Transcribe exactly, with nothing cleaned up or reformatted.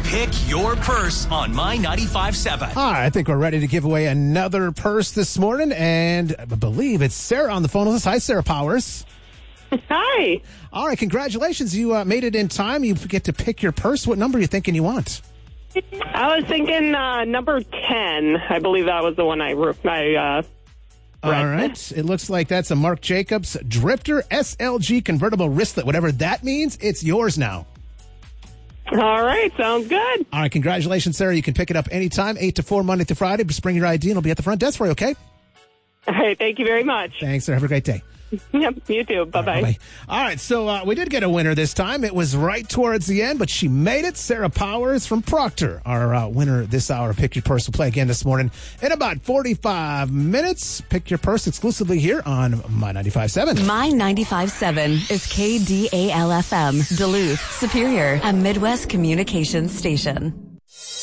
Pick your purse on My ninety-five seven. All right, I think we're ready to give away another purse this morning, and I believe it's Sarah on the phone with us. Hi, Sarah Powers. Hi. All right, congratulations. You uh, made it in time. You get to pick your purse. What number are you thinking you want? I was thinking uh, number ten. I believe that was the one I, I uh, All right. It looks like that's a Marc Jacobs Drifter S L G convertible wristlet. Whatever that means, it's yours now. All right. Sounds good. All right. Congratulations, Sarah. You can pick it up anytime, eight to four, Monday to Friday. Just bring your I D and it'll be at the front desk for you, okay? All right. Thank you very much. Thanks, sir. Have a great day. Yep. You too. Bye-bye. All right, All right so uh, we did get a winner this time. It was right towards the end, but she made it. Sarah Powers from Proctor, our uh, winner this hour. Pick Your Purse will play again this morning in about forty-five minutes. Pick Your Purse exclusively here on My ninety-five seven. My ninety-five seven is K D A L F M, Duluth, Superior, a Midwest communications station.